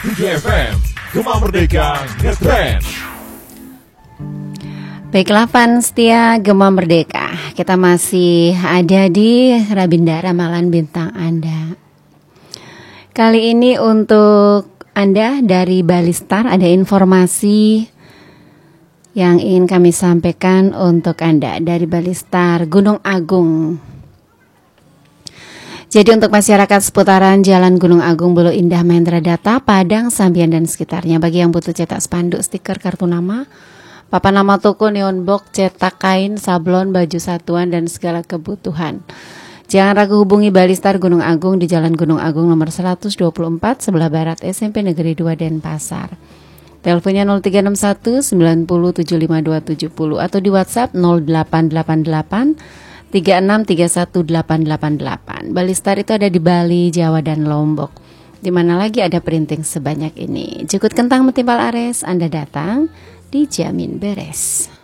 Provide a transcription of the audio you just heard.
DJFM, Gema Merdeka Ngetrend. Baiklah fans setia Gema Merdeka, kita masih ada di Rabinda Ramalan Bintang Anda. Kali ini untuk Anda dari Balistar ada informasi yang ingin kami sampaikan untuk Anda dari Balistar Gunung Agung. Jadi untuk masyarakat seputaran Jalan Gunung Agung, Bulu Indah, Mahendra Data, Padang, Sambian dan sekitarnya, bagi yang butuh cetak spanduk, stiker, kartu nama, papan nama toko, neon box, cetak kain, sablon, baju satuan, dan segala kebutuhan. Jangan ragu hubungi Balistar Gunung Agung di Jalan Gunung Agung nomor 124 sebelah barat SMP Negeri 2 Denpasar. Teleponnya 0361 90 75270 atau di WhatsApp 0888 36318888. Balistar itu ada di Bali, Jawa, dan Lombok. Di mana lagi ada printing sebanyak ini. Jukut kentang metimpal ares, Anda datang dijamin beres.